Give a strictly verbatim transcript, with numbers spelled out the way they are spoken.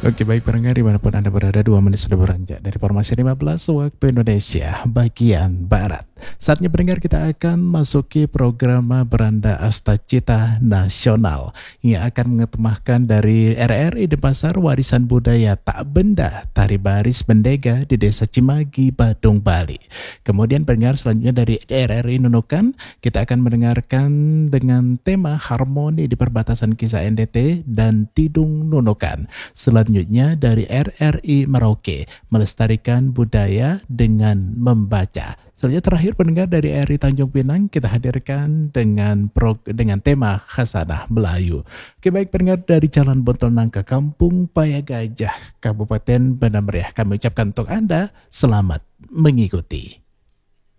Oke, baik pendengar dimanapun Anda berada, dua menit sudah beranjak dari formasi lima belas waktu Indonesia bagian Barat. Saatnya pendengar kita akan masuki program Beranda Astacita Nasional yang akan mengetemahkan dari R R I Denpasar warisan budaya tak benda tari baris bendega di Desa Cimagi, Badung, Bali. Kemudian pendengar selanjutnya dari R R I Nunukan kita akan mendengarkan dengan tema harmoni di perbatasan kisah N D T dan Tidung Nunukan. Selanjutnya dari R R I Merauke, melestarikan budaya dengan membaca. Selanjutnya terakhir pendengar dari R R I Tanjung Pinang kita hadirkan dengan pro, dengan tema Khasanah Melayu. Oke, baik pendengar dari Jalan Bontol Nangka, Kampung Payagajah, Kabupaten Banda Meriah. Kami ucapkan untuk Anda selamat mengikuti.